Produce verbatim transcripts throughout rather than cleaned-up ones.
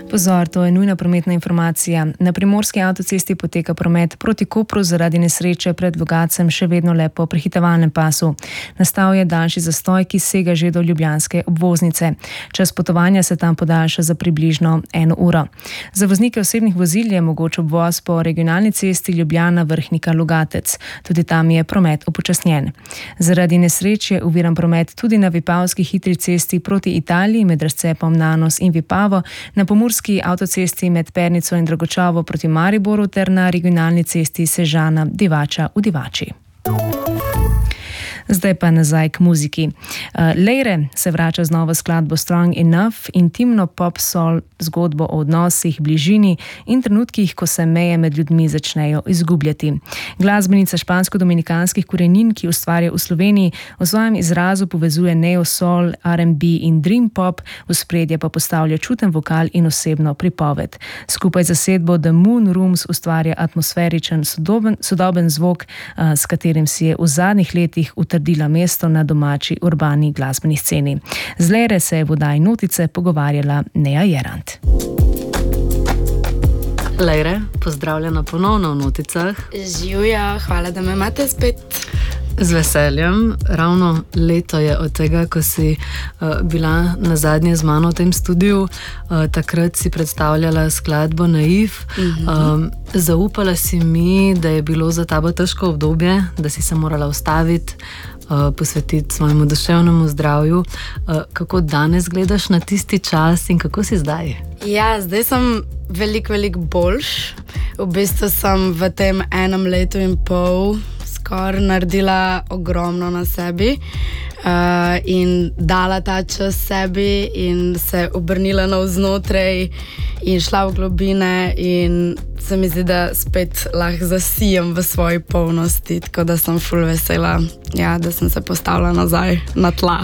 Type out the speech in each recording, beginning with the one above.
Pozor, to je nujna prometna informacija. Na primorski avtocesti poteka promet proti Kopru zaradi nesreče pred Logacem še vedno le po prehitevalnem pasu. Nastal je daljši zastoj, ki sega že do ljubljanske obvoznice. Čas potovanja se tam podaljša za približno eno uro. Za voznike osebnih vozil je mogoč obvoz po regionalni cesti Ljubljana Vrhnika Logatec. Tudi tam je promet upočasnjen. Zaradi nesreč je oviran promet tudi na vipavski hitri cesti proti Italiji med razcepom Nanos in Vipavo, na pomurski avtocesti med Pernico in Dragočavo proti Mariboru ter na regionalni cesti Sežana Divača v Divači. Zdaj pa nazaj k muziki. Uh, Leire se vrača z novo skladbo Strong Enough, intimno pop-soul zgodbo o odnosih, bližini in trenutkih, ko se meje med ljudmi začnejo izgubljati. Glasbenica špansko-dominikanskih korenin, ki ustvarja v Sloveniji, v svojem izrazu povezuje neo-soul, R and B in dream pop, v spredje pa postavlja čuten vokal in osebno pripoved. Skupaj z zasedbo The Moon Rooms ustvarja atmosferičen, sodoben, sodoben zvok, uh, s katerim si je v zadnjih letih utrdila mesto na domači urbani glasbeni sceni. Z Leire se je v oddaji Notice pogovarjala Neja Jerant. Leire, pozdravljena ponovno v Noticah. Živja, hvala, da me imate spet. Z veseljem. Ravno leto je od tega, ko si uh, bila nazadnje z mano v tem studiu. Uh, takrat si predstavljala skladbo Naiv. Mm-hmm. Um, zaupala si mi, da je bilo za tabo težko obdobje, da si se morala ustaviti, uh, posvetiti svojemu duševnemu zdravju. Uh, kako danes gledaš na tisti čas in kako si zdaj? Ja, zdaj sem veliko, veliko boljš. V bistvu sem v tem enem letu in pol skoraj naredila ogromno na sebi uh, in dala ta čas sebi in se obrnila navznotraj in šla v globine in se mi zdi, da spet lahko zasijem v svoji polnosti, tako da sem ful vesela, ja, da sem se postavila nazaj na tla.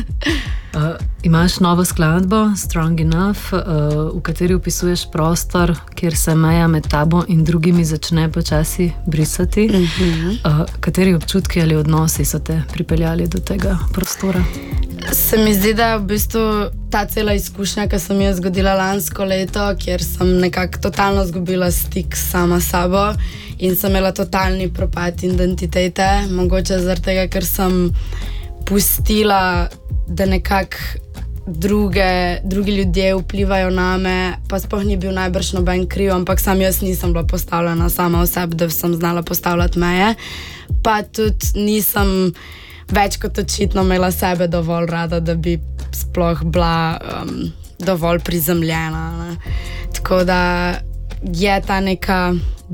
Uh, imaš novo skladbo Strong Enough, uh, v kateri opisuješ prostor, kjer se meja med tabo in drugimi začne počasi brisati. Uh-huh. Uh, kateri občutki ali odnosi so te pripeljali do tega prostora? Se mi zdi, da je v bistvu ta cela izkušnja, ki sem jo zgodila lansko leto, kjer sem nekako totalno izgubila stik sama s sabo in sem imela totalni propad identitete, mogoče zaradi tega, ker sem pustila, da nekako druge, drugi ljudje vplivajo name, pa sploh ni bil najbrž noben kriv, ampak sam jaz nisem bila postavljena sama v sebi, da sem znala postavljati meje, pa tudi nisem več kot očitno imela sebe dovolj rada, da bi sploh bila um, dovolj prizemljena. Ne? Tako da je ta neka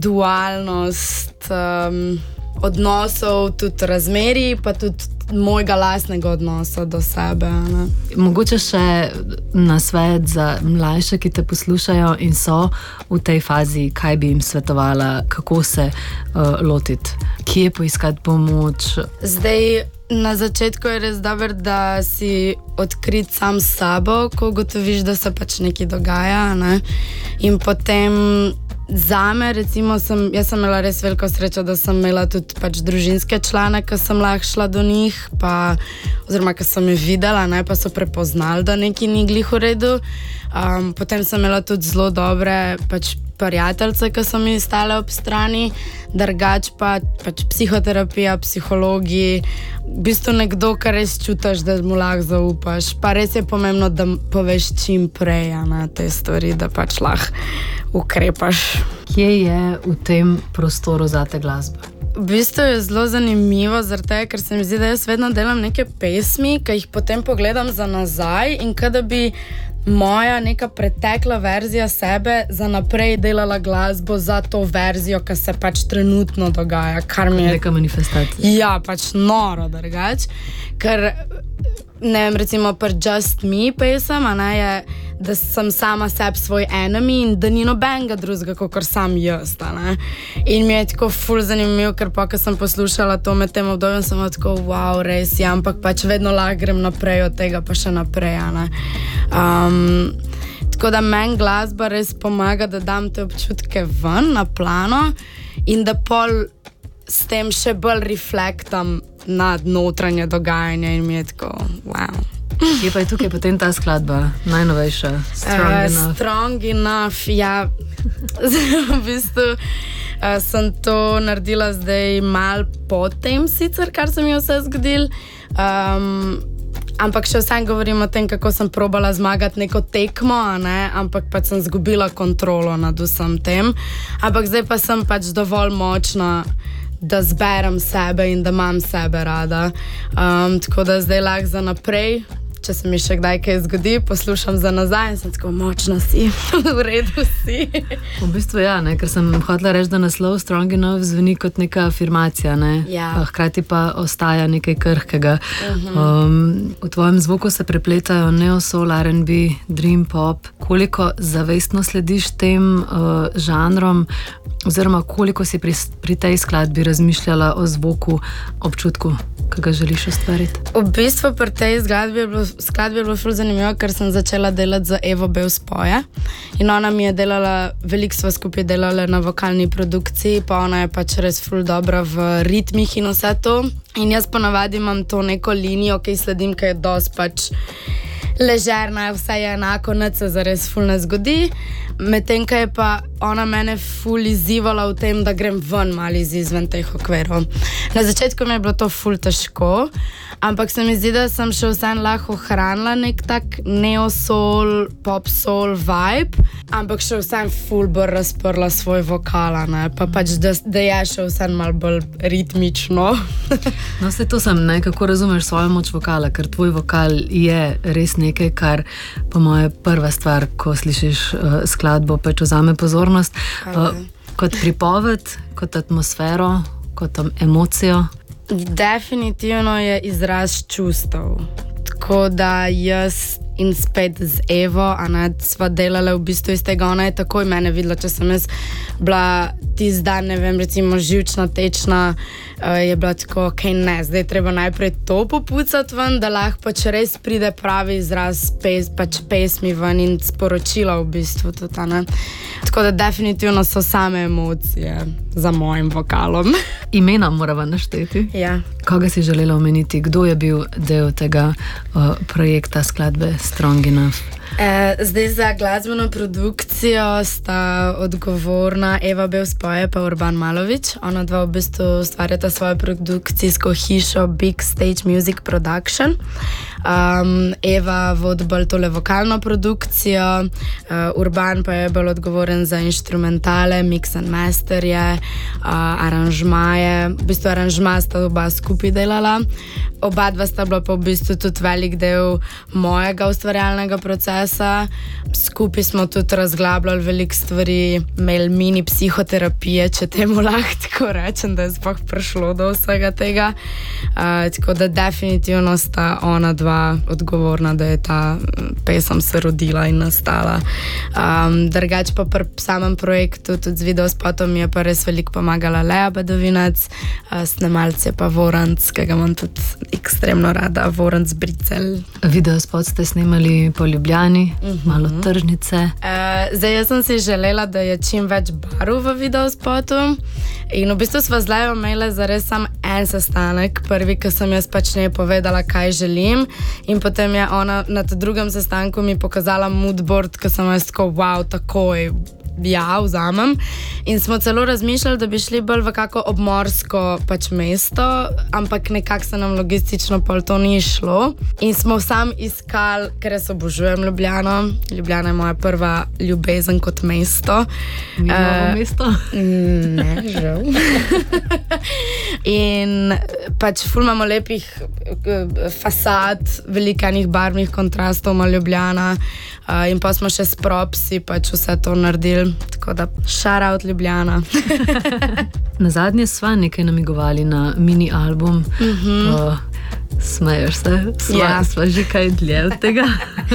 dualnost um, odnosov, tudi razmerij, pa tudi mojega lastnega odnosa do sebe. Ne? Mogoče še nasvet za mlajše, ki te poslušajo in so v tej fazi, kaj bi jim svetovala, kako se uh, lotiti, kje poiskati pomoč? Zdaj, na začetku je res dobro, da si odkrit sam s sabo, ko ugotoviš, da se pač nekaj dogaja, ne? In potem zame, recimo, sem, jaz sem imela res veliko srečo, da sem imela tudi pač družinske člane, ki sem lahko šla do njih, pa, oziroma, ki sem jih videla, ne, pa so prepoznali, da nekaj ni glih v redu. Um, potem sem imela tudi zelo dobre pač prijateljice, ki so mi stale ob strani, drugač pa pač psihoterapija, psihologi, v bistvu nekdo, kar res čutiš, da mu lahko zaupaš, pa res je pomembno, da poveš čim prej na te stvari, da pač lahko ukrepaš. Kje je v tem prostoru zate glasba? V bistvu je zelo zanimivo, zaradi tega, ker se mi zdi, da jaz vedno delam neke pesmi, ki jih potem pogledam za nazaj in kada bi moja neka pretekla verzija sebe za naprej delala glasbo za to verzijo, ki se pač trenutno dogaja. Kar mi je neka manifestacija. Ja, pač noro drugač. Ker, ne vem, recimo pri Just Me pesem, a ne, je, da sem sama sebi svoj enemy in da ni nobenega drugega, kakor sam jaz, a ne. In mi je tako ful zanimivo, ker pa, ko sem poslušala to med tem obdobjem, sem tako, wow, res, ja, ampak pač vedno lahko grem naprej od tega, pa še naprej, a ne. Um, tako da meni glasba res pomaga, da dam te občutke ven na plano in da pol s tem še bolj reflektam nad notranje dogajanje in mi je tako, wow. Kje pa je tukaj potem ta skladba, najnovejša? Strong uh, Enough. Strong Enough, ja. V bistvu uh, sem to naredila zdaj mal potem sicer, kar se mi je vse zgodil. Um, ampak še vsem govorim o tem, kako sem probala zmagati neko tekmo, ne? Ampak pač sem zgubila kontrolo nad vsem tem. Ampak zdaj pa sem pač dovolj močna, da zberem sebe in da imam sebe rada. Um, tako da zdaj lahko za naprej, če se mi še kdaj kaj zgodi, poslušam za nazaj in sem tako močna si, v redu si. V bistvu ja, ne, ker sem hotela reči, da naslov Strong Enough zveni kot neka afirmacija, ne? Ja. Hkrati pa ostaja nekaj krhkega. Uh-huh. Um, v tvojem zvoku se prepletajo neo-soul, R and B, dream pop. Koliko zavestno slediš tem uh, žanrom, oziroma koliko si pri, pri tej skladbi razmišljala o zvoku, občutku, ki ga želiš ustvariti? V bistvu pri tej skladbi je bilo, skladbi je bilo ful zanimivo, ker sem začela delati za Evo Bevspoje in ona mi je delala, veliko sva skupaj delala na vokalni produkciji, pa ona je pač res ful dobra v ritmih in vse to. In jaz ponavadi imam to neko linijo, ki sledim, ki je dosti pač ležerna, vse je enako, nič se zares ful ne zgodi. Medtem, ko je pa ona mene ful izzivala v tem, da grem ven malo iz izven teh okvirov. Na začetku mi je bilo to ful težko, ampak se mi zdi, da sem še vsem lahko ohranila nek tak neo-soul, pop-soul vibe, ampak še vsem ful bolj razprla svoj vokal, ne? Pa pač, da, da je še vsem malo bolj ritmično. No, se to sem, ne, kako razumeš svojo moč vokala, ker tvoj vokal je res nekaj, kar po moje prva stvar, ko slišiš uh, skladbo, pač vzame pozornost. Uh, kot pripoved, kot atmosfero, kot emocijo. Definitivno je izraz čustev. Tako da jaz in spet z Evo, a ne, sva delala v bistvu iz tega, ona je takoj mene videla, če sem jaz bila tisti dan, ne vem, recimo živčna, tečna, uh, je bila tako, ok, ne, zdaj treba najprej to popucati ven, da lahko pač res pride pravi izraz pes, pač pesmi ven in sporočila v bistvu tudi, ne. Tako da definitivno so same emocije za mojim vokalom. Imena morava našteti. Ja. Koga si želela omeniti? Kdo je bil del tega uh, projekta skladbe Strong Enough? E, zdaj za glasbeno produkcijo sta odgovorna Eva Bevspoje pa Urban Malović. Ona dva v bistvu ustvarjata svojo produkcijsko hišo Big Stage Music Production. Um, Eva vodi bolj tole vokalno produkcijo, uh, Urban pa je bolj odgovoren za inštrumentale, mix and masterje, uh, aranžmaje. V bistvu aranžma sta oba skupaj delala. Oba dva sta bila pa v bistvu tudi velik del mojega ustvarjalnega procesa. Skupaj smo tudi razglabljali veliko stvari, imeli mini psihoterapije, če temu lahko tako rečem, da je sploh prišlo do vsega tega. Uh, tako da definitivno sta ona dva odgovorna, da je ta pesem se rodila in nastala. Um, drugač pa pri samem projektu, tudi z videospotom, mi je pa res veliko pomagala Lea Badovinac, uh, snemalce pa Voranc, ki ga imam tudi ekstremno rada, Voranc Bricelj. Videospot ste snemali po Ljubljani, uh-huh. malo tržnice. Uh, zdaj, jaz sem si želela, da je čim več barov v videospotu in v bistvu sva z Leo imela zares sam en sestanek, prvi, ki sem jaz pač ne povedala, kaj želim, in potem je ona na drugem sestanku mi pokazala moodboard, ki sem jaz tako, wow, takoj, ja, vzamem. In smo celo razmišljali, da bi šli bolj v kako obmorsko pač mesto, ampak nekako se nam logistično pol to ni šlo. In smo sam iskali, ker jaz obožujem Ljubljano. Ljubljana je moja prva ljubezen kot mesto. Ni novo uh, mesto? Ne, žal. In pač ful imamo lepih fasad, velikanih barvnih kontrastov ima Ljubljana. Uh, in pa smo še s propsi pač vse to naredili, tako da shout out Ljubljana. Nazadnje sva nekaj namigovali na mini album. Mm-hmm. uh, smeješ se? Sva, ja. sva že kaj dlje od tega?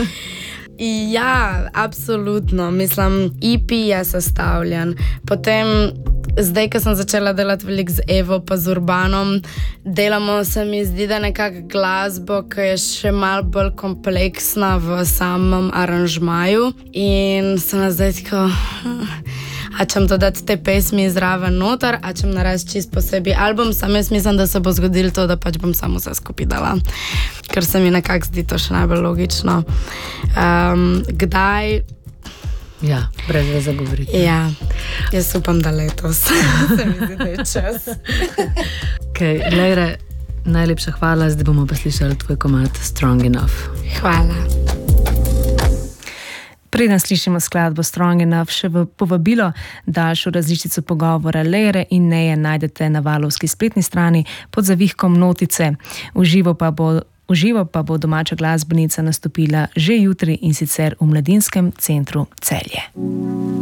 Ja, absolutno. Mislim, E P je sestavljen. Potem, zdaj, ko sem začela delati veliko z Evo pa z Urbanom, delamo, se mi zdi, da nekako glasbo, ki je še malo bolj kompleksna v samem aranžmaju. In sem zdaj tako, a čem dodati te pesmi zraven noter, a čem narediti čist posebej album. Sam jaz mislim, da se bo zgodilo to, da pač bom samo vse skupaj dala, ker se mi nekako zdi to še najbolj logično. Um, kdaj? Ja, brez veze govoriti. Ja, jaz upam, da letos se mi zdi, da je čas. Okay, Lejre, najlepša hvala, zdaj bomo pa slišali tvoj komad Strong Enough. Hvala. Preden slišimo skladbo Strong Enough, še v povabilo daljšo različico pogovora Lejre in Neje najdete na valovski spletni strani pod zavihkom Notice. Uživo pa bo Uživo pa bo domača glasbenica nastopila že jutri in sicer v Mladinskem centru Celje.